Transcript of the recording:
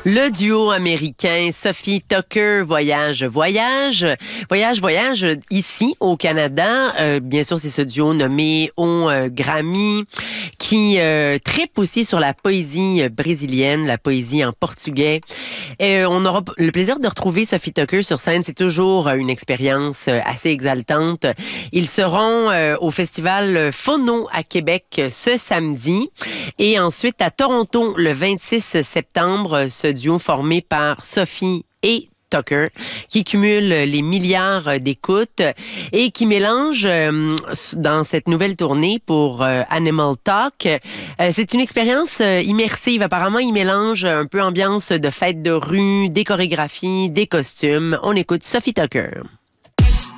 Le duo américain Sophie Tucker voyage ici au Canada. Bien sûr, c'est ce duo nommé au Grammy qui tripe aussi sur la poésie brésilienne, la poésie en portugais. On aura le plaisir de retrouver Sophie Tucker sur scène. C'est toujours une expérience assez exaltante. Ils seront au festival Phono à Québec ce samedi et ensuite à Toronto le 26 septembre. Ce duo formé par Sophie et Tucker, qui cumule les milliards d'écoutes et qui mélange dans cette nouvelle tournée pour Animal Talk. C'est une expérience immersive. Apparemment, il mélange un peu ambiance de fête de rue, des chorégraphies, des costumes. On écoute Sophie Tucker.